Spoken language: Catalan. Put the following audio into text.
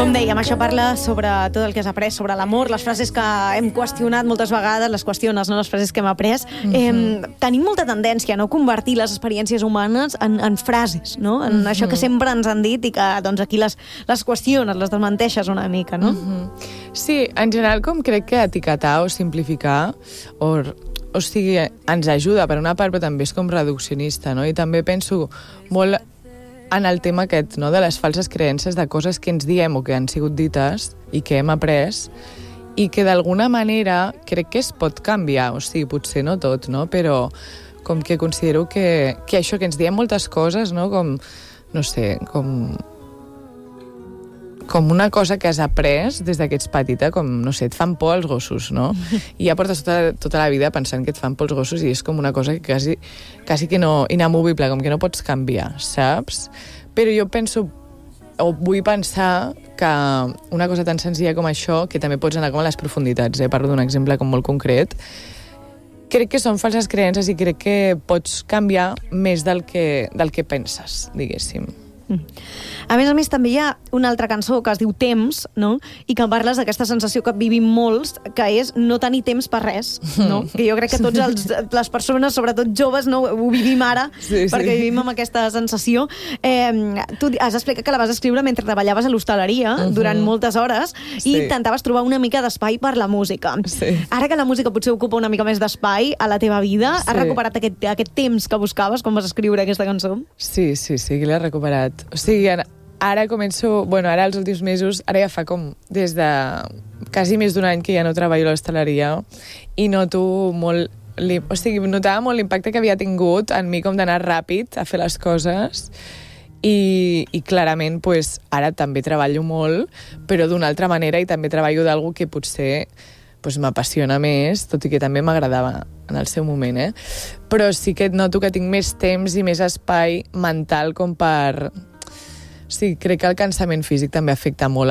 Com dèiem, això parla sobre tot el que has après, sobre l'amor, les frases que hem qüestionat moltes vegades, les qüestiones, no? Les frases que hem après. Tenim molta tendència a no convertir les experiències humanes en frases, no? En això que sempre ens han dit i que doncs, aquí les qüestiones, les desmenteixes una mica, no? Sí, en general com crec que etiquetar o simplificar o sigui, ens ajuda per una part, però també és com reduccionista, no? I també penso molt en el tema aquest, no?, de les falses creences, de coses que ens diem o que han sigut dites i que hem après i que d'alguna manera crec que es pot canviar, o sigui, potser no tot, no?, però com que considero que això, que ens diem moltes coses, no?, com, no sé, com una cosa que has après des que ets petita, com, no sé, et fan por els gossos, no? I ja portes tota la vida pensant que et fan por els gossos i és com una cosa que quasi que no, inamovible, com que no pots canviar, saps? Però jo penso, o vull pensar que una cosa tan senzilla com això, que també pots anar com a les profunditats, parlo d'un exemple com molt concret, crec que són falses creences i crec que pots canviar més del que penses, diguéssim. A més, també hi ha una altra cançó que es diu Temps, no? I que parles d'aquesta sensació que vivim molts, que és no tenir temps per res, no? Que jo crec que tots les persones, sobretot joves, no, ho vivim ara, perquè vivim amb aquesta sensació. Tu has explicat que la vas escriure mentre treballaves a l'hostaleria durant moltes hores i intentaves trobar una mica d'espai per la música. Ara que la música potser ocupa una mica més d'espai a la teva vida, has recuperat aquest temps que buscaves quan vas escriure aquesta cançó? Sí, que l'he recuperat. O sigui, ara començo... Bueno, ara els últims mesos, ara ja fa com des de quasi més d'un any que ja no treballo a l'hostaleria i noto molt... O sigui, notava molt l'impacte que havia tingut en mi com d'anar ràpid a fer les coses i clarament pues, ara també treballo molt, però d'una altra manera i també treballo d'algú que potser pues, m'apassiona més, tot i que també m'agradava en el seu moment, Però sí que noto que tinc més temps i més espai mental com per... Sí, crec que el cansament físic també afecta molt